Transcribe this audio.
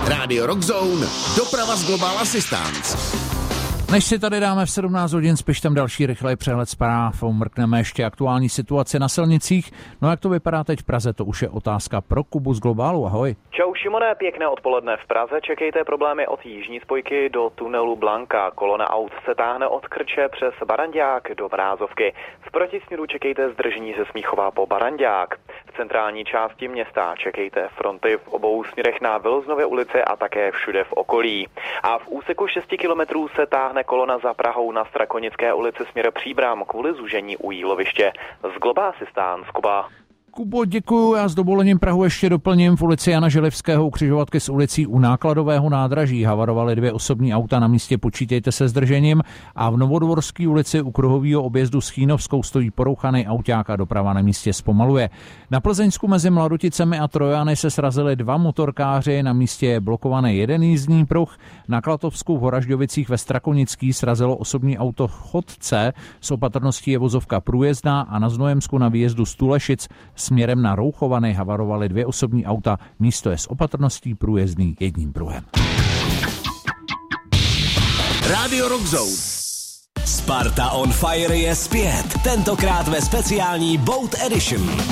Rádio Rockzone, doprava z Global Assistance. Než si tady dáme v 17 hodin s Pištem další rychlej přehled zpráv, mrkneme ještě aktuální situaci na silnicích. No jak to vypadá teď v Praze, to už je otázka pro Kubu z Globálu. Ahoj. Čau Šimone, pěkné odpoledne v Praze. Čekejte problémy od jižní spojky do tunelu Blanka. Kolona aut se táhne od Krče přes Baranďák do Mrázovky. V protisměru čekejte zdržení ze Smíchova po Baranďák. V centrální části města čekejte fronty v obou směrech na Viloznově ulici a také všude v okolí. A v úseku 6 kilometrů se táhne kolona za Prahou na Strakonické ulici směr Příbram kvůli zúžení u jíloviště. Z Global Assistance, Kuba. Kubo, děkuju. Já s dovolením Prahu ještě doplním. V ulici Jana Želivského u křižovatky s ulicí u nákladového nádraží havarovaly 2 osobní auta, na místě počítejte se zdržením, a v Novodvorské ulici u kruhového objezdu s Chýnovskou stojí porouchaný auták a doprava na místě zpomaluje. Na Plzeňsku mezi Mladoticemi a Trojany se srazili 2 motorkáři, na místě je blokovaný 1 jízdní pruh. Na Klatovsku v Horažďovicích ve Strakonický srazilo osobní auto chodce, s opatrností je vozovka průjezdná, a na Znojemsku na výjezdu z Tulešic směrem na Rouchovany havarovaly 2 osobní auta, místo je s opatrností průjezdný 1 pruhem. Rádio Rockzone. Sparta on Fire je zpět, tentokrát ve speciální Boat Edition.